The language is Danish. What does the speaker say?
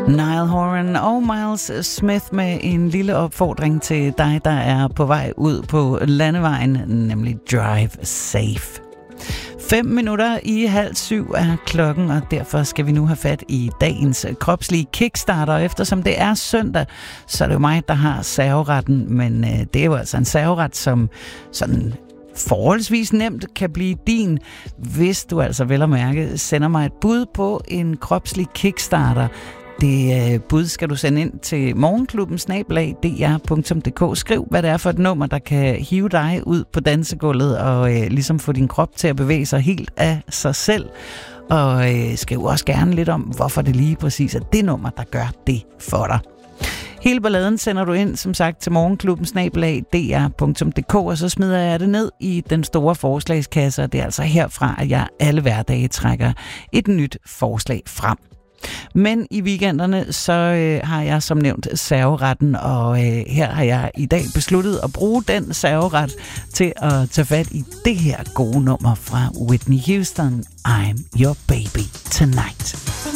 Niall Horan og Miles Smith med en lille opfordring til dig, der er på vej ud på landevejen, nemlig drive safe. 5 minutter i 6:30 er klokken, og derfor skal vi nu have fat i dagens kropslige kickstarter. Eftersom det er søndag, så er det jo mig, der har serveretten, men det er jo altså en serveret, som sådan forholdsvis nemt kan blive din, hvis du altså vel at mærke sender mig et bud på en kropslig kickstarter. Det bud skal du sende ind til morgenklubben@dr.dk. Skriv, hvad det er for et nummer, der kan hive dig ud på dansegulvet og ligesom få din krop til at bevæge sig helt af sig selv. Og skriv også gerne lidt om, hvorfor det lige præcis er det nummer, der gør det for dig. Hele balladen sender du ind, som sagt, til morgenklubben@dr.dk, og så smider jeg det ned i den store forslagskasse, og det er altså herfra, at jeg alle hverdage trækker et nyt forslag frem. Men i weekenderne, så har jeg som nævnt serveretten, og her har jeg i dag besluttet at bruge den serveret til at tage fat i det her gode nummer fra Whitney Houston, I'm Your Baby Tonight.